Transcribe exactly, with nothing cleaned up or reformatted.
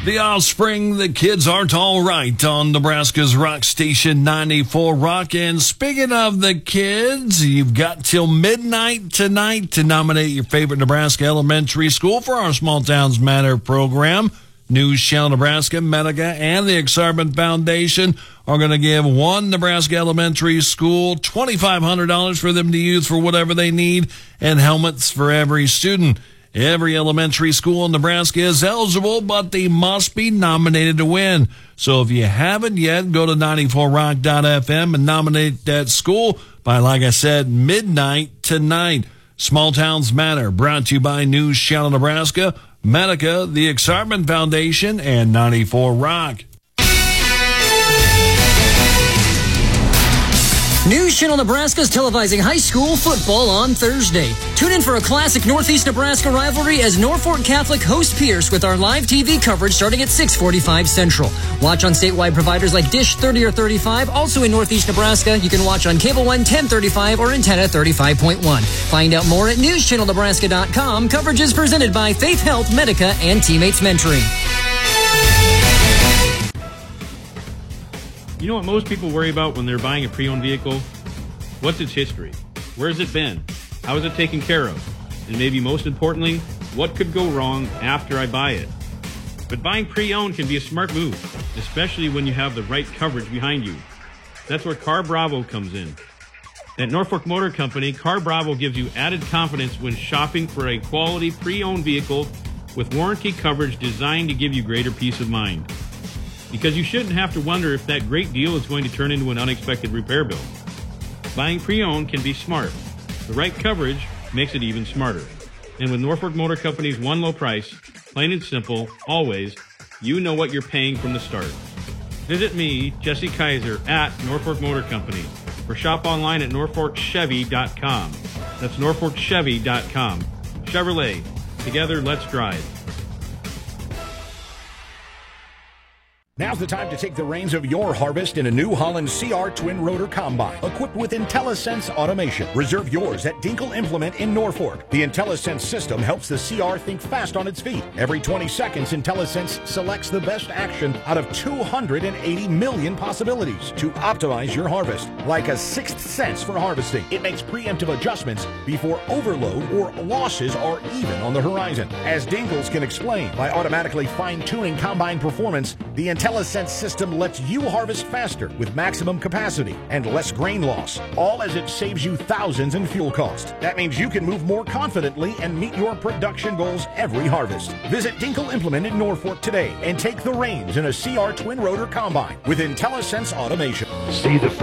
The Offspring, The Kids Aren't All Right on Nebraska's Rock Station ninety-four Rock. And speaking of the kids, you've got till midnight tonight to nominate your favorite Nebraska elementary school for our Small Towns Matter program. News Channel Nebraska, Medica, and the Exarban Foundation are going to give one Nebraska elementary school twenty-five hundred dollars for them to use for whatever they need, and helmets for every student. Every elementary school in Nebraska is eligible, but they must be nominated to win. So if you haven't yet, go to ninety-four rock dot f m and nominate that school by, like I said, midnight tonight. Small Towns Matter, brought to you by News Channel Nebraska, Medica, the Exarban Foundation, and ninety-four Rock. News Channel Nebraska is televising high school football on Thursday. Tune in for a classic Northeast Nebraska rivalry as Norfolk Catholic hosts Pierce with our live T V coverage starting at six forty-five Central. Watch on statewide providers like Dish thirty or thirty-five. Also in Northeast Nebraska, you can watch on Cable One ten thirty-five or Antenna thirty-five point one. Find out more at news channel nebraska dot com. Coverage is presented by Faith Health, Medica, and Teammates Mentoring. You know what most people worry about when they're buying a pre-owned vehicle? What's its history? Where's it been? How is it taken care of? And maybe most importantly, what could go wrong after I buy it? But buying pre-owned can be a smart move, especially when you have the right coverage behind you. That's where Car Bravo comes in. At Norfolk Motor Company, Car Bravo gives you added confidence when shopping for a quality pre-owned vehicle with warranty coverage designed to give you greater peace of mind. Because you shouldn't have to wonder if that great deal is going to turn into an unexpected repair bill. Buying pre-owned can be smart. The right coverage makes it even smarter. And with Norfolk Motor Company's one low price, plain and simple, always, you know what you're paying from the start. Visit me, Jesse Kaiser, at Norfolk Motor Company, or shop online at norfolk chevy dot com. That's norfolk chevy dot com. Chevrolet. Together, let's drive. Now's the time to take the reins of your harvest in a New Holland C R Twin Rotor Combine, equipped with IntelliSense automation. Reserve yours at Dinkle Implement in Norfolk. The IntelliSense system helps the C R think fast on its feet. Every twenty seconds, IntelliSense selects the best action out of two hundred eighty million possibilities to optimize your harvest. Like a sixth sense for harvesting, it makes preemptive adjustments before overload or losses are even on the horizon. As Dinkles can explain, by automatically fine-tuning combine performance, the IntelliSense IntelliSense system lets you harvest faster with maximum capacity and less grain loss, all as it saves you thousands in fuel cost. That means you can move more confidently and meet your production goals every harvest. Visit Dinkle Implement in Norfolk today and take the reins in a C R Twin Rotor Combine with IntelliSense automation. See the